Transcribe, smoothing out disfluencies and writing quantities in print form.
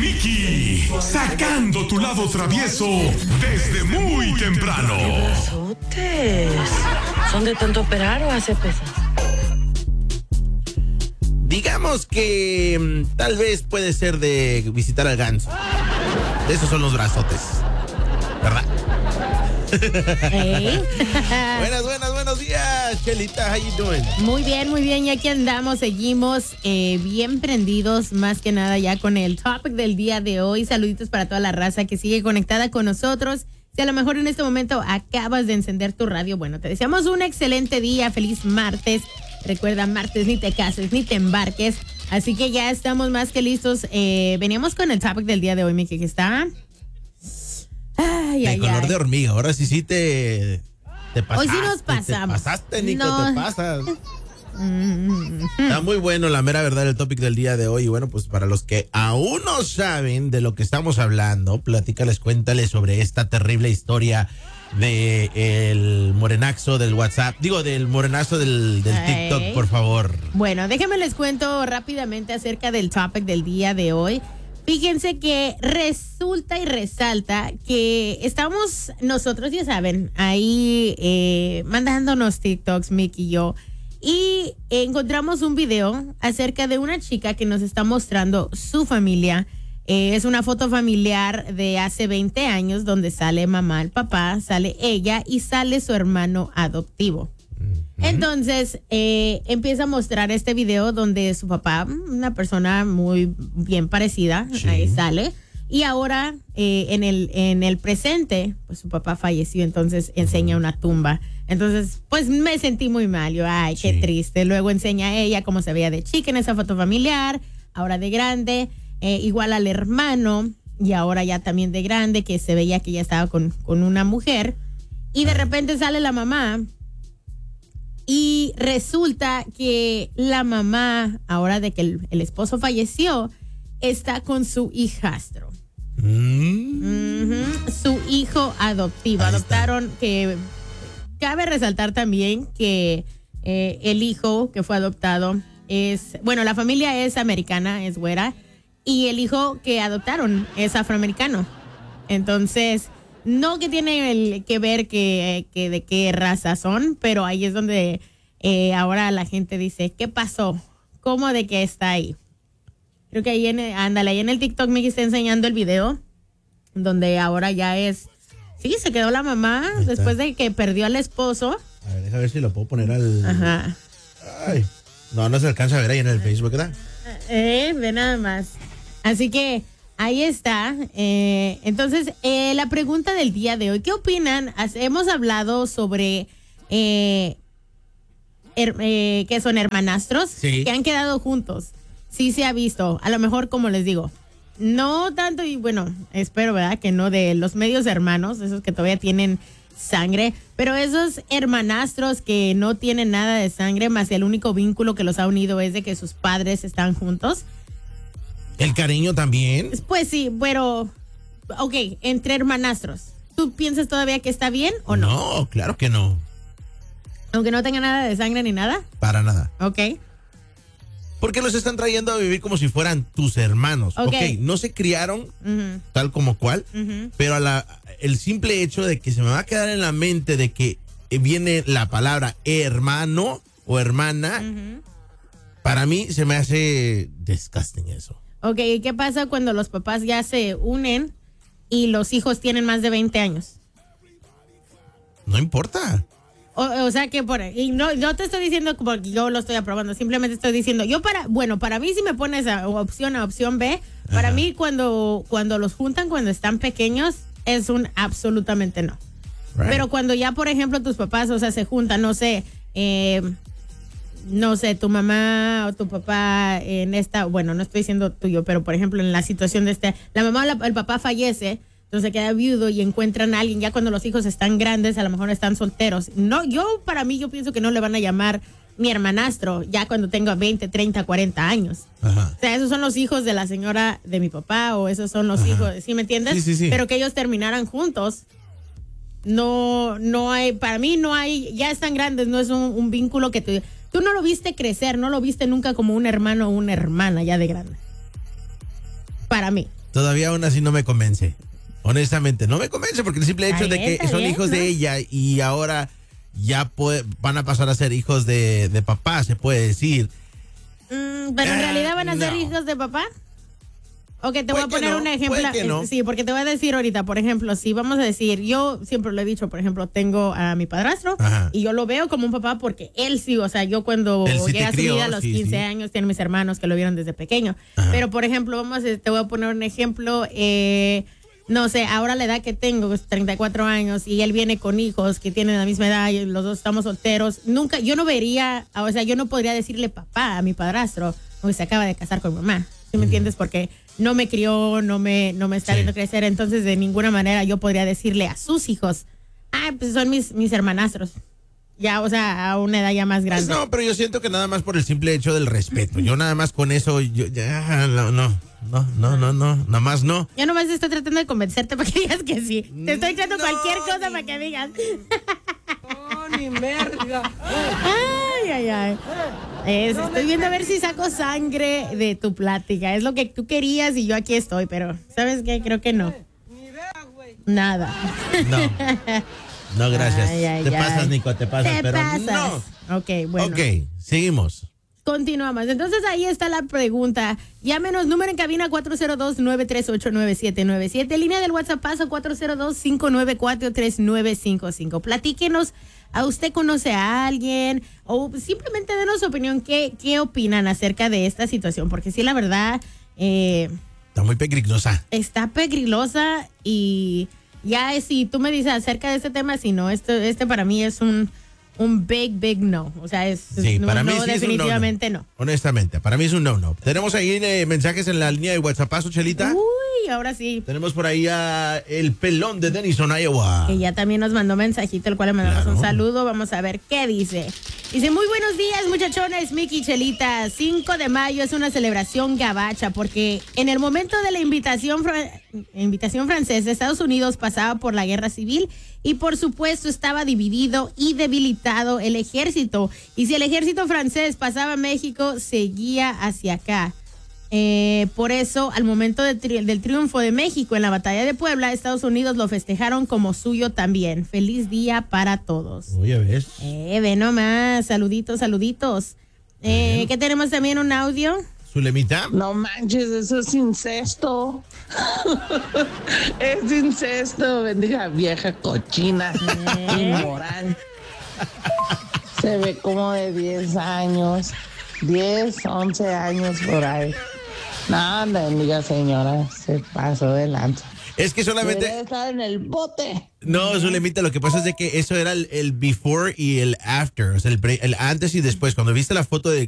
Mickey, sacando tu lado travieso desde muy temprano. ¡Qué brazotes! ¿Son de tanto operar o hace pesas? Digamos que tal vez puede ser de visitar al ganso. Esos son los brazotes, ¿verdad? Hey. Buenos días, Chelita, how you doing? Muy bien, y aquí andamos, seguimos bien prendidos, más que nada ya con el topic del día de hoy. Saluditos para toda la raza que sigue conectada con nosotros. Si a lo mejor en este momento acabas de encender tu radio, bueno, te deseamos un excelente día, feliz martes. Recuerda, martes ni te cases ni te embarques. Así que ya estamos más que listos. Veníamos con el topic del día de hoy, Miki, que está... De color de hormiga, ahora sí te pasaste. Hoy sí nos pasamos. Te pasaste, Nico, No. te pasas. Está muy bueno, la mera verdad, el topic del día de hoy. Y bueno, pues para los que aún no saben de lo que estamos hablando, cuéntales sobre esta terrible historia de el morenazo del WhatsApp. Del morenazo del TikTok, por favor. Bueno, déjenme les cuento rápidamente acerca del topic del día de hoy. Fíjense que resulta y resalta que estamos nosotros, ya saben, ahí mandándonos TikToks, Mick y yo, y encontramos un video acerca de una chica que nos está mostrando su familia. Es una foto familiar de hace 20 años donde sale mamá, el papá, sale ella y sale su hermano adoptivo. Entonces, empieza a mostrar este video donde su papá, una persona muy bien parecida, sí, ahí sale. Y ahora, en el presente, pues su papá falleció, entonces enseña una tumba. Entonces, pues me sentí muy mal. Yo, ay, qué triste. Luego enseña a ella cómo se veía de chica en esa foto familiar, ahora de grande, igual al hermano, y ahora ya también de grande, que se veía que ya estaba con una mujer. Y de repente sale la mamá. Y resulta que la mamá, ahora de que el esposo falleció, está con su hijastro. Su hijo adoptivo. Adoptaron, que cabe resaltar también que el hijo que fue adoptado la familia es americana, es güera, y el hijo que adoptaron es afroamericano. Entonces... no que tiene que ver que de qué raza son, pero ahí es donde ahora la gente dice, ¿qué pasó? ¿Cómo de que está ahí? Creo que ahí ahí en el TikTok me está enseñando el video, donde ahora ya sí, se quedó la mamá después de que perdió al esposo. A ver, déjame ver si lo puedo poner al... Ajá. Ay, no se alcanza a ver ahí en el Facebook, ¿verdad? Ve nada más. Así que... ahí está. Entonces, la pregunta del día de hoy, ¿qué opinan? Hemos hablado sobre que son hermanastros, sí, que han quedado juntos. Sí se ha visto, a lo mejor, como les digo, no tanto, y bueno, espero, ¿verdad? Que no de los medios hermanos, esos que todavía tienen sangre, pero esos hermanastros que no tienen nada de sangre, más el único vínculo que los ha unido es de que sus padres están juntos. ¿El cariño también? Pues sí, pero, ok, entre hermanastros, ¿tú piensas todavía que está bien o no? No, claro que no. Aunque no tenga nada de sangre ni nada. Para nada. Ok. Porque los están trayendo a vivir como si fueran tus hermanos. Ok, no se criaron tal como cual, pero el simple hecho de que se me va a quedar en la mente de que viene la palabra hermano o hermana, para mí se me hace disgusting eso. Ok, ¿y qué pasa cuando los papás ya se unen y los hijos tienen más de 20 años? No importa. O sea que y no te estoy diciendo porque yo lo estoy aprobando, simplemente estoy diciendo, para mí si me pones a opción B, para mí cuando los juntan cuando están pequeños es un absolutamente no. Right. Pero cuando ya, por ejemplo, tus papás, o sea, se juntan, no sé, tu mamá o tu papá en no estoy diciendo tuyo, pero por ejemplo en la situación de la mamá o el papá fallece, entonces queda viudo y encuentran a alguien, ya cuando los hijos están grandes, a lo mejor están solteros. No, yo pienso que no le van a llamar mi hermanastro ya cuando tenga 20, 30, 40 años. Ajá. O sea, esos son los hijos de la señora de mi papá o esos son los hijos, ¿sí me entiendes? Sí. Pero que ellos terminaran juntos. No hay, para mí no hay, ya están grandes, no es un vínculo que tú no lo viste crecer, no lo viste nunca como un hermano o una hermana ya de grande. Para mí. Todavía aún así no me convence. Honestamente, no me convence porque el simple hecho de que son hijos de ella y ahora ya van a pasar a ser hijos de papá, se puede decir. Pero en realidad van a ser hijos de papá. Ok, te voy a poner un ejemplo. No. Sí, porque te voy a decir ahorita, por ejemplo, si vamos a decir, yo siempre lo he dicho, por ejemplo, tengo a mi padrastro. Ajá. Y yo lo veo como un papá porque él sí, o sea, yo cuando llegué a su vida a los 15 años, tiene mis hermanos que lo vieron desde pequeño. Ajá. Pero, por ejemplo, te voy a poner un ejemplo, no sé, ahora la edad que tengo, 34 años, y él viene con hijos que tienen la misma edad y los dos estamos solteros. Nunca, yo no vería, o sea, yo no podría decirle papá a mi padrastro, porque se acaba de casar con mi mamá. ¿Sí me entiendes? Porque no me crió, no me está viendo crecer, entonces de ninguna manera yo podría decirle a sus hijos, pues son mis hermanastros. Ya, o sea, a una edad ya más grande. Pues no, pero yo siento que nada más por el simple hecho del respeto. Yo nada más con eso, nada más no. Yo nomás estoy tratando de convencerte para que digas que sí. Te estoy echando cualquier cosa para que digas. No, ni merga. Ay. Estoy viendo a ver si saco sangre de tu plática. Es lo que tú querías y yo aquí estoy, pero ¿sabes qué? Creo que no. Nada. No, gracias. Te pasas, Nico, te pasas. No. Ok, bueno. Ok, seguimos. Continuamos. Entonces ahí está la pregunta. Llámenos, número en cabina 402-938-9797. Línea del WhatsApp paso 402-594-3955. Platíquenos, ¿a usted conoce a alguien? O simplemente denos su opinión. ¿Qué opinan acerca de esta situación? Porque sí, la verdad... está muy peligrosa. Está peligrosa y ya si tú me dices acerca de este tema, si no, este para mí es un big no. O sea, para mí sí definitivamente no. Honestamente, para mí es un no. Tenemos ahí mensajes en la línea de WhatsApp, Chelita. Uy, ahora sí. Tenemos por ahí a el pelón de Denison, Iowa. Que ya también nos mandó mensajito, el cual le mandamos un saludo. Vamos a ver qué dice. Dice, muy buenos días, muchachones, Mickey y Chelita. 5 de mayo es una celebración gabacha porque en el momento de la invitación francesa, Estados Unidos pasaba por la guerra civil y por supuesto estaba dividido y debilitado el ejército. Y si el ejército francés pasaba a México, seguía hacia acá. Por eso, al momento del triunfo de México en la batalla de Puebla, Estados Unidos lo festejaron como suyo también. Feliz día para todos. Oye, ¿ves? Ve nomás, saluditos. ¿Qué tenemos también? ¿Un audio? ¿Zulemita? No manches, eso es incesto. Es incesto, bendiga vieja cochina, inmoral. Se ve como de 10 años, 10, 11 años por ahí. No, bendiga señora, se pasó de lanza. Es que solamente... Debe estar en el bote. No, Zulemita, lo que pasa es de que eso era el before y el after, o sea, el antes y después. Cuando viste la foto de